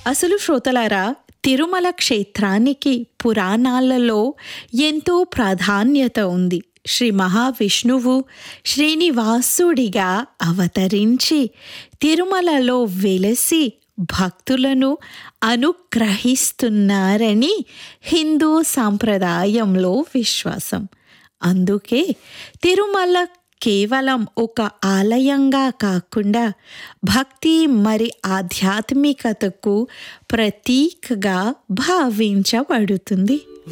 అసలు శ్రోతలారా, తిరుమల క్షేత్రానికి పురాణాలలో ఎంతో ప్రాధాన్యత ఉంది. శ్రీ మహావిష్ణువు శ్రీనివాసుడిగా అవతరించి తిరుమలలో వెలసి భక్తులను అనుగ్రహిస్తున్నారని హిందూ సాంప్రదాయంలో విశ్వాసం. అందుకే తిరుమల కేవలం ఒక ఆలయంగా కాకుండా భక్తి మరి ఆధ్యాత్మికతకు ప్రతీకగా భావించబడుతుంది.